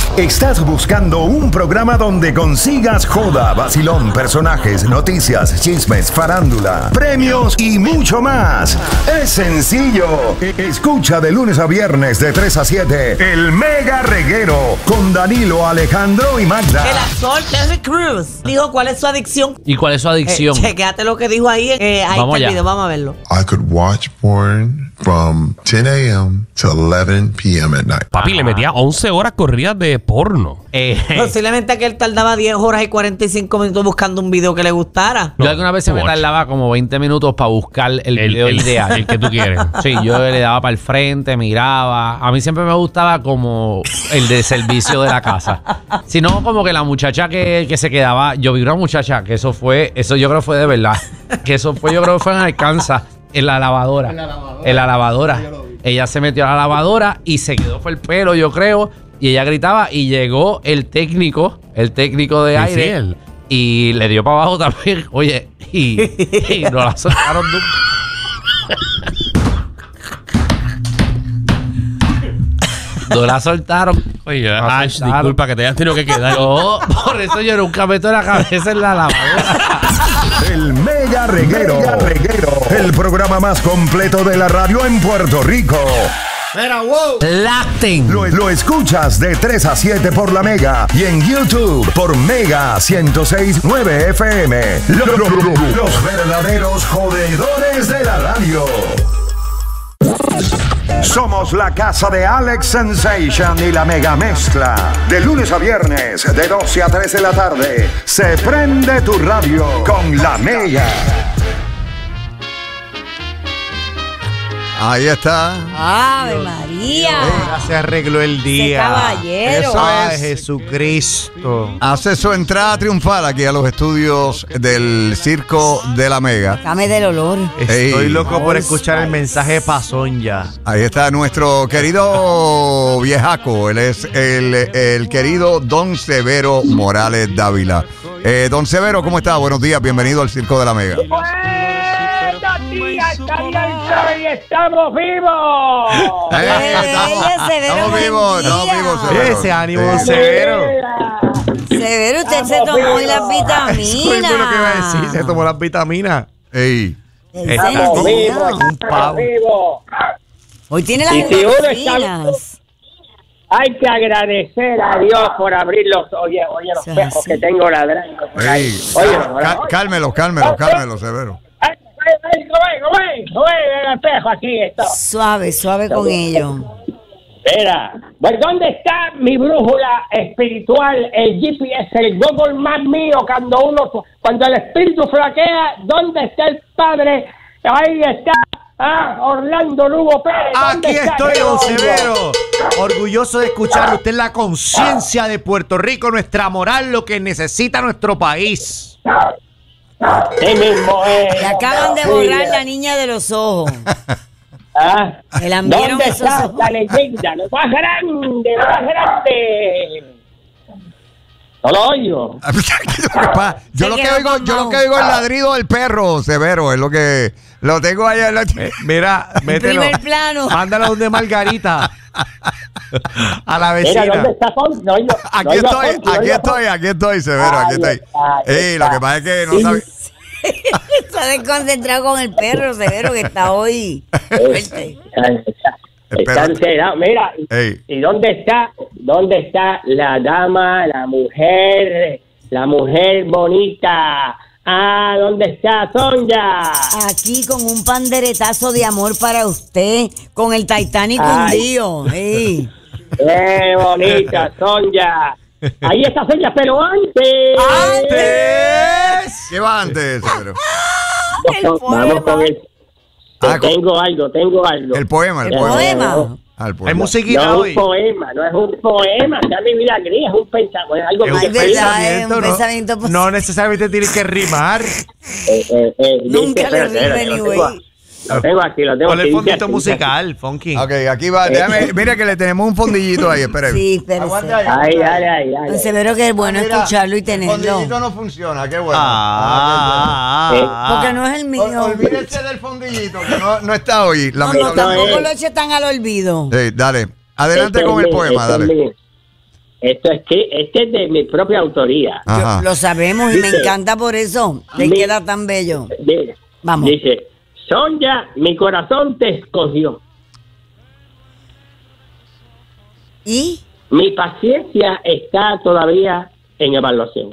¿Estás buscando un programa donde consigas joda, vacilón, personajes, noticias, chismes, farándula, premios y mucho más? Es sencillo. Escucha de lunes a viernes de 3 a 7 El Mega Reguero con Danilo, Alejandro y Magda. El actor Terry Crews dijo cuál es su adicción. ¿Y cuál es su adicción? Chequéate lo que dijo ahí. Ahí Vamos está allá. el video, vamos a verlo. I could watch porn from 10 a.m. to 11 p.m. at night. Papi, le metía 11 horas corridas de porno. Posiblemente que él tardaba 10 horas y 45 minutos buscando un video que le gustara. Yo alguna vez se me Watch. tardaba como 20 minutos para buscar el video ideal. El que tú quieres. Sí, yo le daba para el frente, miraba. A mí siempre me gustaba como el de servicio de la casa. Sino como que la muchacha que se quedaba. Yo vi una muchacha que eso yo creo fue de verdad. Que eso fue, yo creo que fue en Arkansas, en la lavadora. En la lavadora. Ella se metió a la lavadora y se quedó fue el pelo, yo creo. Y ella gritaba y llegó el técnico de Sí, aire. sí, él. Y le dio para abajo también. Oye, y no la soltaron nunca. No la soltaron. Oye, No Ash, soltaron. disculpa que te hayas tenido que quedar. No, por eso yo nunca meto la cabeza en la lavadora. El Mega Reguero. El programa más completo de la radio en Puerto Rico. Lacten. Lo escuchas de 3 a 7 por la Mega y en YouTube por Mega 106.9 FM. Los verdaderos jodedores de la radio. Somos la casa de Alex Sensation y la Mega Mezcla. De lunes a viernes, de 12 a 3 de la tarde, se prende tu radio con la Mega. Ahí está. ¡Ave María! Ya se arregló el día. caballero. Eso Ay, es. Jesucristo. Hace su entrada triunfal aquí a los estudios del Circo de la Mega. Dame del olor. Estoy Ey. loco por escuchar el mensaje de Pasón ya. Ahí está nuestro querido viejaco. Él es el querido Don Severo Morales Dávila. Don Severo, ¿cómo está? Buenos días, bienvenido al Circo de la Mega. Buenos días, y estamos vivos. Estamos vivos, Severo. Ese ánimo, Sí. don Severo. Severo, usted se tomó hoy las Eso fue lo que iba a decir. Se vitaminas. tomó las vitaminas. Ey. Estamos vivos, Un pavo. estamos vivos. Hoy tiene las Y si uno está- endorfinas. Hay que agradecer a Dios por abrir los los Sí, espejos sí. que tengo ladrando por ahí. Ey. Oye, Cálmelo, Severo. el espejo aquí está. Suave con ello. Mira, pues ¿dónde está mi brújula espiritual, el GPS, el Google Maps mío, cuando el espíritu flaquea? ¿Dónde está el Padre? Ahí está, Orlando Lugo Pérez. ¿Dónde Aquí está estoy, ese don hombre? Severo. Orgulloso de escuchar usted la conciencia de Puerto Rico, nuestra moral, lo que necesita nuestro país. Sí mismo es. Le acaban de borrar la niña de los ojos. Me la enviaron ¿Dónde esos está ojos. la leyenda? Lo más grande, lo más grande. No lo oigo. Yo lo que oigo es el ladrido del perro, Severo, es lo que lo tengo allá en la Mira, mételo. Primer plano. Mándalo donde Margarita. A la Mira, vecina. ¿dónde está Fonsi? No oigo, Aquí estoy, Severo, aquí estoy. Ey, lo que pasa es que no sabe. Está desconcentrado con el perro, Severo, que está hoy fuerte. Está enterado. Mira, Ey. ¿y dónde está la dama, la mujer bonita? ¿Dónde está Sonja? Aquí con un panderetazo de amor para usted, con el Titanic hundido. Sí. ¡Qué bonita, Sonja! Ahí está Sonja, pero antes. ¿Qué va antes, Severo? Vamos con el. Tengo algo. El poema. ¿El poema? Al poema. Hay musiquita No es hoy. un poema, no es un poema, ya mi vida gris, es un pensamiento, es algo Es que un verdad, pensamiento, es un ¿no? pensamiento positivo. No necesariamente tiene que rimar. Nunca le rime, anyway. Lo tengo aquí. Ponle el dice fondito así, musical, funky. Ok, aquí va. Mira que le tenemos un fondillito ahí, espere. Sí, espérese. Aguante ahí. Ay. Don Severo, que es bueno Mira, escucharlo y El tenerlo. fondillito no funciona, qué bueno. Porque no es el mío. Olvídense del fondillito, que no está hoy. No, lamentablemente. tampoco lo eche tan al olvido. Sí, dale. Adelante con el poema, dale. Esto es que este es de mi propia autoría. Ajá. Lo sabemos y me Dice- encanta por eso. Le Mi- queda tan bello. Dice, Vamos. Dice, Sonja, mi corazón te escogió. ¿Y? Mi paciencia está todavía en evaluación.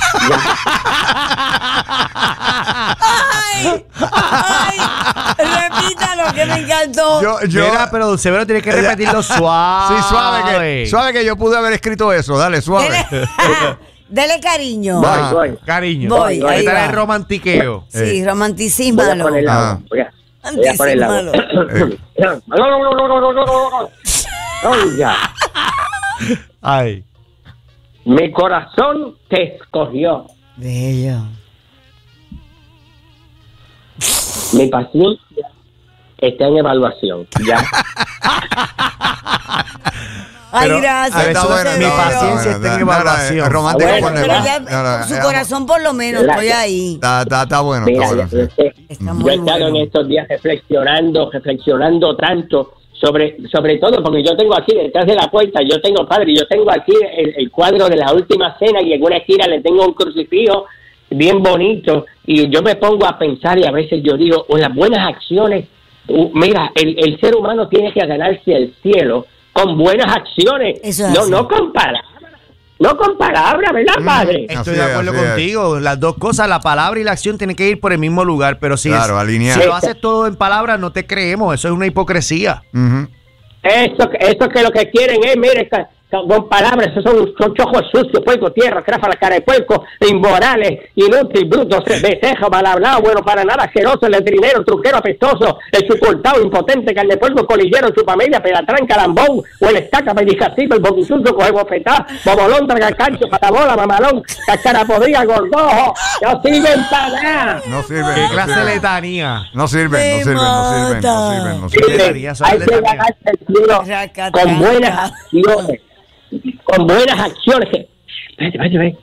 ¡Ay! Repítalo, que me encantó. Mira, pero Don Severo tiene que repetirlo suave. Sí, suave que yo pude haber escrito eso. Dale, suave. Dele cariño. Voy. Cariño. Voy, ahí Ahí va. está el romantiqueo. Sí, Voy a romanticímalo. poner la Ah. voz. Voy a poner la voz. Sonja, Ay. mi corazón te escogió. Bello. Mi paciencia está en evaluación. Ya. Ay, Pero, gracias. a ver, Está Don bueno, Severo. Mi está bueno, paciencia está está en bueno. evaluación. Romántico Bueno, con Pero la- ya, no, no, con su no. corazón por lo menos, estoy ahí. Está bueno, Mira, está bueno. yo- Sí. Está yo muy he estado bueno. en estos días reflexionando tanto sobre todo porque yo tengo aquí detrás de la puerta, yo tengo aquí el cuadro de la última cena y en una esquina le tengo un crucifijo bien bonito y yo me pongo a pensar y a veces yo digo, las buenas acciones, mira, el ser humano tiene que ganarse el cielo con buenas acciones, Eso es no, así. no con palabras, ¿verdad, padre? Estoy Así de es, acuerdo así es. contigo. Las dos cosas, la palabra y la acción, tienen que ir por el mismo lugar. Pero si, Claro, alineado. si lo haces todo en palabras, no te creemos. Eso es una hipocresía. Ujú. Esto que lo que quieren es, mire, con palabras, esos son chojos sucios, puerco, tierra, crafa la cara de puerco, inmorales, inútil, bruto, desejo, mal hablado, bueno para nada, asqueroso, letrinero, truquero, apestoso, el chucortado, impotente, carne de puerco, colillero, chupamilla, pedatrán, calambón, o el estaca, pellizcacipo, el boquisuso, coge bofetá, bobolón, tragacancho, patabola, mamalón, cachara podrida, gordojo, no sirven para nada. No sirve. ¿Qué no clase sirve. de letanía? No sirven, no sirven, no sirven, no sirven, no sirven. Letanía, son Hay que letanía. ganarse el cielo Racataca. con buenas acciones. Con buenas acciones. Espérate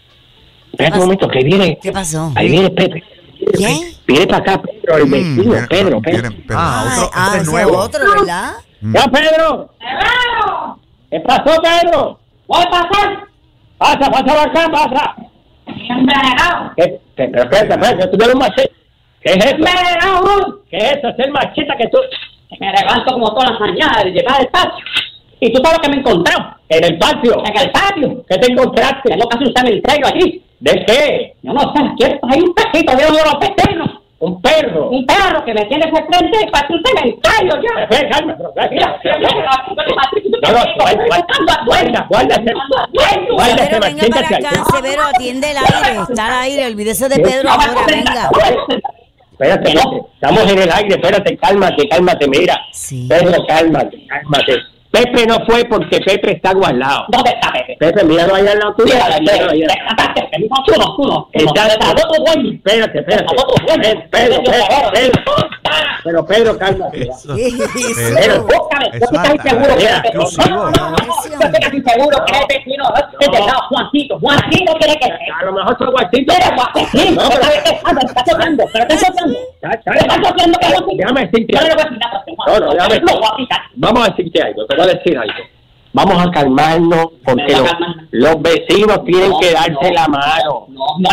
un momento, que viene. ¿Qué pasó? Ahí viene Pepe. ¿Quién? Viene para acá, Pedro, el vecino, Viene- Pedro. viene- Pedro. Ah, otro ese es nuevo. otro, ¿verdad? ¡Ya, Pedro! ¿Qué pasó, Pedro? Voy a pasar. Pasa acá, pasa. Envenenado. Pero espérate, tú tienes un machete. ¿Qué es eso? Envenenado. ¿Qué es eso? Es el machete que tú... Me levanto como todas las mañanas de llegar al patio. Y tú sabes que me encontré. En el patio. En el patio. ¿Qué te encontraste? Tengo casi un cementerio aquí. ¿De qué? Yo no sé, aquí hay un perrito de uno de los vecinos. Un perro. Un perro que me tiene que prender para un cementerio ya. Calma, pero... Mira, Guarda ese Pero venga machete para hacia acá, allá. Severo, atiende el aire. Está al aire, olvídese de Pedro ahora, venga. Espérate, estamos en el aire, espérate, cálmate, mira. Sí. Pedro, cálmate. Pepe no fue porque Pepe está guardado. ¿Dónde está Pepe? Pepe, míralo allá al lado tuyo. Míralo allá. Espérate. Pero Pedro, cálmate. ¿Qué es eso? Pedro, Búscame, yo estoy casi seguro que Mira, es Pepe. exclusivo. Yo estoy casi seguro que es vecino. Es de lado, Juancito. Juancito tiene que ser. a lo mejor son guachitos. Mira, Juancito. No, pero- ¿Sabes qué? Está tocando, pero está tocando. Está tocando que Juancito. Déjame decirte Yo no le algo. voy a decir nada, Juancito. No, déjame. Lo voy a quitar. Vamos a decirte algo, te voy a decir algo. Vamos a calmarnos porque Me voy a calmar. los vecinos tienen que darse la mano.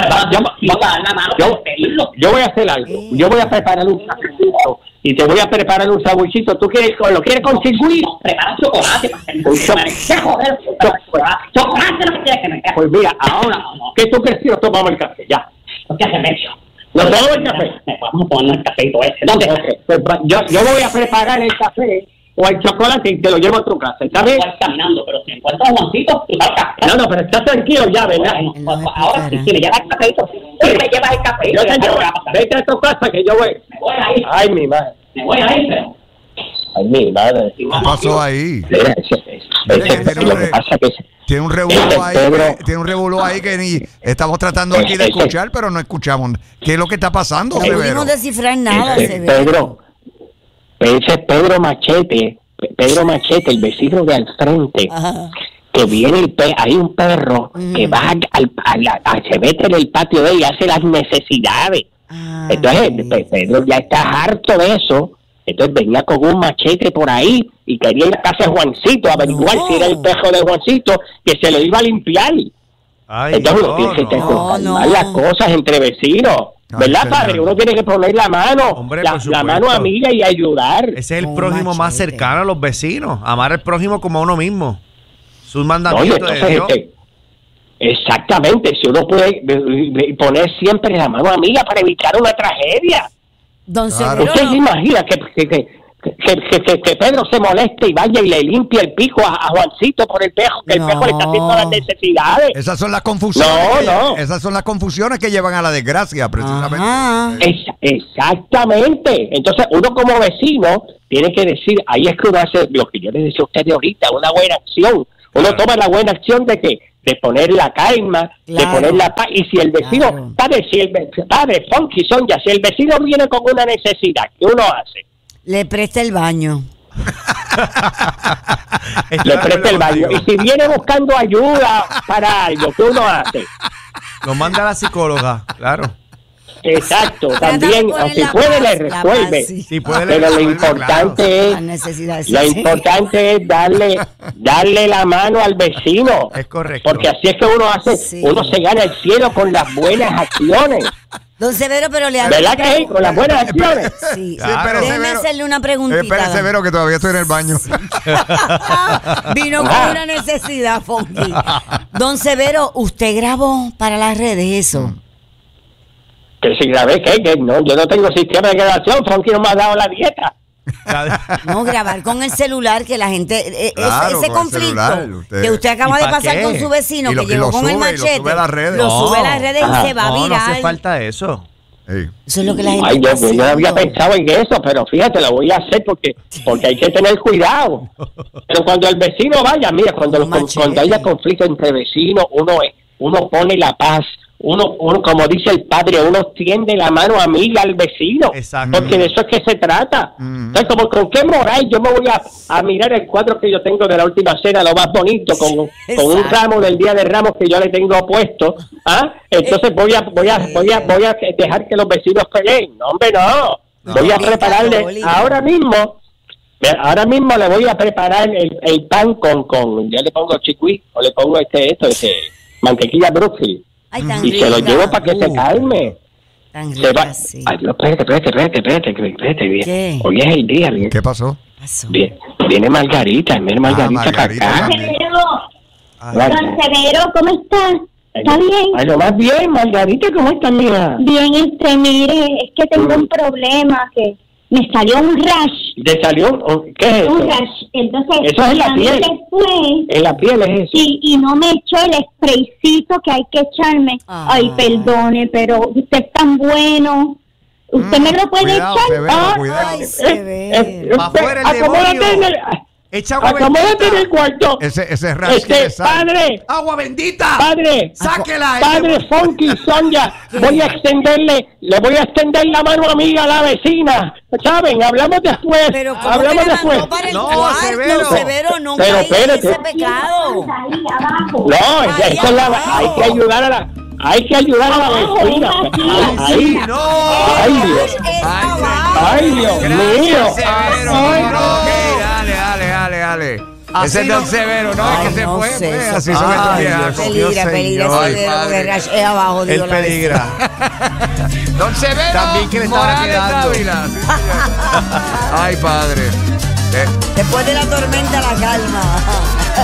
Yo voy a hacer algo. Yo voy a preparar un sabuchito y te voy a preparar un sabuchito. ¿Tú lo quieres con circuito? Prepara chocolate para hacer Un chocolate. chocolate no me quieres que me quede. Pues mira, ahora, ¿qué tú crees si nos tomamos el café? Ya. ¿Qué hace medio? ¿Nos tomamos el café? Vamos a poner el cafecito ese. ¿Dónde está? Ok, pues yo voy a preparar el café o el chocolate y te lo llevo a tu casa. ¿Está bien? Voy caminando, pero si encuentro a Juancito, tú sabes café. No, pero está tranquilo ya, ¿verdad? Bueno, pues ahora sí, si me llevas el cafecito, si me llevas el cafecito, Yo te ya llevo. lo que va a pasar. Vete a tu casa que yo voy. Me voy a ir, Ay, mi madre. me voy a ir, pero... Ay, mi madre. ¿Qué pasó ahí? Mira, lo que pasa que Tiene un revolú ahí, tiene un revolú ahí que ni estamos tratando aquí de escuchar, pero no escuchamos. ¿Qué es lo que está pasando, No Severo? pudimos descifrar nada, Severo. Pedro, ese es Pedro Machete, el vecino de al frente, Ajá. que viene hay un perro que va se mete en el patio de él y hace las necesidades. Ah, Entonces, sí. Pedro ya está harto de eso Entonces venía con un machete por ahí y quería ir a casa de Juancito a averiguar si era el perro de Juancito, que se lo iba a limpiar. Ay, Entonces uno tiene que calmar las cosas entre vecinos. ¿Verdad, padre? Uno tiene que poner la mano, Hombre, la mano amiga y ayudar. Ese es el prójimo más cercano a los vecinos. Amar al prójimo como a uno mismo. Sus mandamientos de Dios. Exactamente, si uno puede poner siempre la mano amiga para evitar una tragedia. Don Severo, ¿Usted se imagina que Pedro se moleste y vaya y le limpie el pico a Juancito por el pejo, que el pejo le está haciendo las necesidades? Esas son las confusiones. Esas son las confusiones que llevan a la desgracia, precisamente. Exactamente. Entonces, uno como vecino tiene que decir, ahí es que uno hace lo que yo les decía a ustedes ahorita, una buena acción. Uno toma la buena acción de poner la calma, de poner la paz. Y si el vecino, padre Funky Sonja, si el vecino viene con una necesidad, ¿qué uno hace? Le presta el baño. Le presta el baño. Y si viene buscando ayuda para algo, ¿qué uno hace? Lo manda a la psicóloga, claro. Exacto, también, si puede le resuelve. Pero lo importante es darle la mano al vecino. Es correcto. Porque así es que uno se gana el cielo con las buenas acciones. Don Severo, pero le ¿verdad que sí? Con las buenas acciones. Sí, claro. Déjeme hacerle una preguntita. Espera, Severo, que todavía estoy en el baño. Vino con una necesidad, Funky. Don Severo, ¿usted grabó para las redes eso? Que si grabé, ¿qué? No, yo no tengo sistema de grabación, Funky no me ha dado la dieta. No, grabar con el celular, que la gente... Claro, ese con conflicto celular, que usted acaba de pasar con su vecino, que llegó con el machete, lo sube a las redes. lo sube a las redes y se va viral. No hace falta eso. Eso es lo que la gente está yo no había pensado en eso, pero fíjate, lo voy a hacer porque hay que tener cuidado. Pero cuando el vecino vaya, mira, cuando haya conflicto entre vecinos, uno pone la paz. Uno, como dice el padre, uno tiende la mano amiga al vecino. Exacto. Porque de eso es que se trata. Entonces, como con qué moral yo me voy a mirar el cuadro que yo tengo de la última cena, lo más bonito, con un ramo del Día de Ramos que yo le tengo puesto. Entonces voy a dejar que los vecinos peleen. No, hombre, no. Voy a prepararle ahora mismo le voy a preparar el pan con yo le pongo chicuí o le pongo mantequilla Brookfield. Ay, y se lo llevo para que se calme. Se va. Ay, no, espérate. ¿Qué? Hoy es el día. ¿Qué pasó? Viene Margarita para acá. Don Severo, ¿cómo estás? ¿Está bien? Ay, lo más bien, Margarita, ¿cómo estás, mía? Bien, mire, es que tengo un problema, que me salió un rash. ¿Te salió? ¿Qué es eso? Un rash. Entonces, eso es en la piel. Después, en la piel es eso. Sí, y no me eché el spraycito que hay que echarme. Ay, perdone, pero usted es tan bueno. ¿Usted me lo puede echar? Ay, Severo. Afuera el demonio. Echa agua acomódate en el cuarto. Ese rash que sale. Padre. ¡Agua bendita! Padre. ¡Sáquela! Padre Funky Sonja. Le voy a extender la mano amiga a la vecina. ¿Saben? Hablamos después. Pero ¿cómo hablamos te después. mandó para el No, cuarto, Severo. Severo, no Pero caiga en espérate. ese pecado. Ahí abajo. No, esa es hay que ayudar a la... Hay que ayudar a la vecina. Ahí. ¡No! Ay, Dios. Ay, Dios mío. Ay, Dale. Así Ese es Don Severo, ¿no? Es que se fue. Así son estos viejos. Peligra, Severo, porque el rash es abajo. Él peligra. Don Severo. También que le estaba Morales quedando. Dávila. Ay, padre. Después de la tormenta, la calma.